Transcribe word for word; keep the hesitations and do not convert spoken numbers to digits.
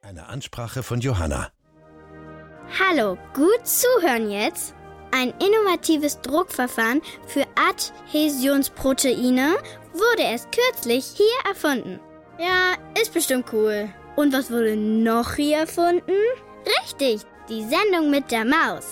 Eine Ansprache von Johanna. Hallo, gut zuhören jetzt. Ein innovatives Druckverfahren für Adhäsionsproteine wurde erst kürzlich hier erfunden. Ja, ist bestimmt cool. Und was wurde noch hier erfunden? Richtig, die Sendung mit der Maus.